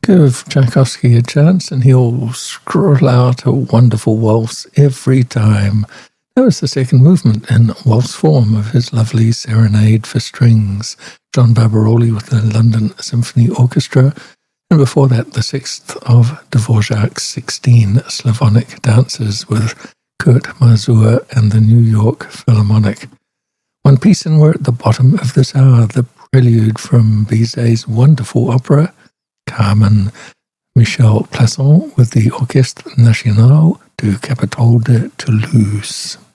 Give Tchaikovsky a chance and he'll scroll out a wonderful waltz every time. That was the second movement in waltz form of his lovely Serenade for Strings, John Barbaroli with the London Symphony Orchestra, and before that the sixth of Dvorak's 16 Slavonic dances with Kurt Masur and the New York Philharmonic. One piece, and we're at the bottom of this hour, the prelude from Bizet's wonderful opera, Carmen, Michel Plasson with the Orchestre National du Capitole de Toulouse.